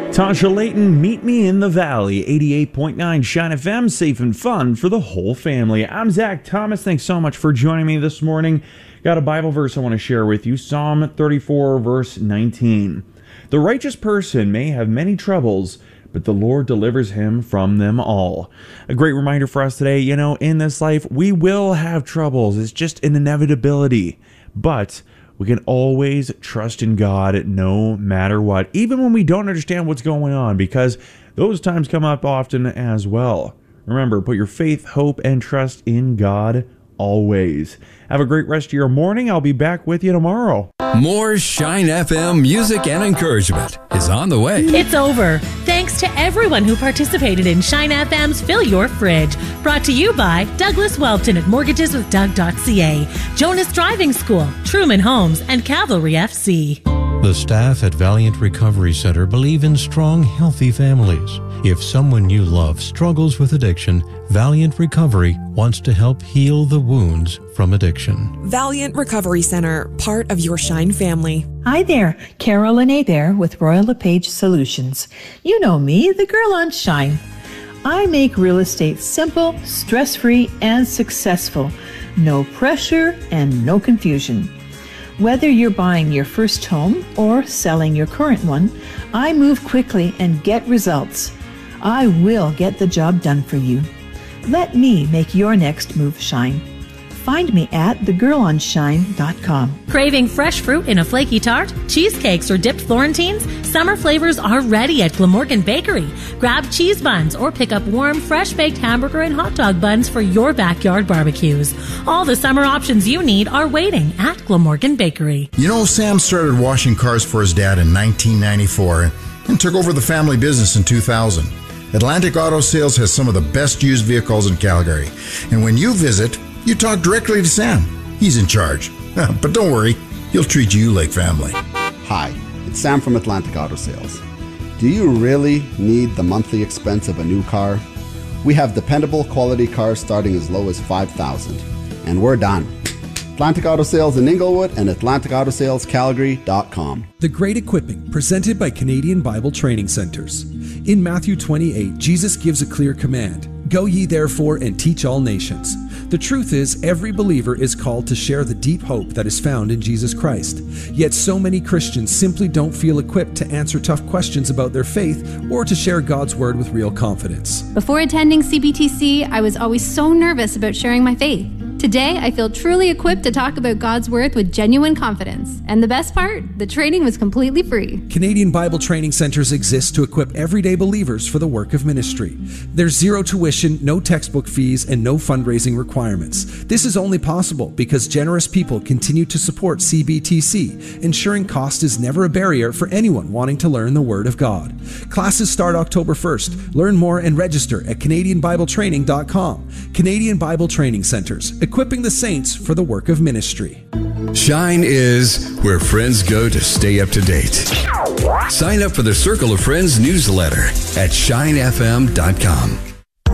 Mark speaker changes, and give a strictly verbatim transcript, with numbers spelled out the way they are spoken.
Speaker 1: Tasha Layton, Meet Me in the Valley, eighty-eight point nine Shine F M, safe and fun for the whole family. I'm Zach Thomas. Thanks so much for joining me this morning. Got a Bible verse I want to share with you, Psalm thirty-four, verse nineteen. The righteous person may have many troubles, but the Lord delivers him from them all. A great reminder for us today, you know, in this life, we will have troubles. It's just an inevitability. But we can always trust in God no matter what, even when we don't understand what's going on, because those times come up often as well. Remember, put your faith, hope, and trust in God always. Have a great rest of your morning. I'll be back with you tomorrow.
Speaker 2: More Shine F M music and encouragement is on the way.
Speaker 3: It's over. Thanks to everyone who participated in Shine F M's Fill Your Fridge. Brought to you by Douglas Welton at mortgages with doug dot c a, Jonas Driving School, Truman Homes, and Cavalry F C.
Speaker 4: The staff at Valiant Recovery Center believe in strong, healthy families. If someone you love struggles with addiction, Valiant Recovery wants to help heal the wounds from addiction.
Speaker 5: Valiant Recovery Center, part of your Shine family.
Speaker 6: Hi there, Carolyn Adair with Royal LePage Solutions. You know me, the girl on Shine. I make real estate simple, stress-free, and successful. No pressure and no confusion. Whether you're buying your first home or selling your current one, I move quickly and get results. I will get the job done for you. Let me make your next move shine. Find me at the girl on shine dot com.
Speaker 3: Craving fresh fruit in a flaky tart, cheesecakes, or dipped Florentines? Summer flavors are ready at Glamorgan Bakery. Grab cheese buns or pick up warm, fresh-baked hamburger and hot dog buns for your backyard barbecues. All the summer options you need are waiting at Glamorgan Bakery.
Speaker 7: You know, Sam started washing cars for his dad in nineteen ninety-four and took over the family business in two thousand. Atlantic Auto Sales has some of the best used vehicles in Calgary. And when you visit, you talk directly to Sam. He's in charge. But don't worry, he'll treat you like family.
Speaker 8: Hi, it's Sam from Atlantic Auto Sales. Do you really need the monthly expense of a new car? We have dependable quality cars starting as low as five thousand dollars. And we're done. Atlantic Auto Sales in Inglewood and Atlantic Auto Sales Calgary dot com.
Speaker 9: The Great Equipping, presented by Canadian Bible Training Centers. In Matthew twenty-eight, Jesus gives a clear command. Go ye therefore and teach all nations. The truth is, every believer is called to share the deep hope that is found in Jesus Christ. Yet so many Christians simply don't feel equipped to answer tough questions about their faith or to share God's word with real confidence.
Speaker 10: Before attending C B T C, I was always so nervous about sharing my faith. Today, I feel truly equipped to talk about God's Word with genuine confidence. And the best part, the training was completely free.
Speaker 9: Canadian Bible Training Centers exist to equip everyday believers for the work of ministry. There's zero tuition, no textbook fees, and no fundraising requirements. This is only possible because generous people continue to support C B T C, ensuring cost is never a barrier for anyone wanting to learn the Word of God. Classes start October first. Learn more and register at Canadian Bible Training dot com. Canadian Bible Training Centers, equipping the saints for the work of ministry.
Speaker 2: Shine is where friends go to stay up to date. Sign up for the Circle of Friends newsletter at shine f m dot com.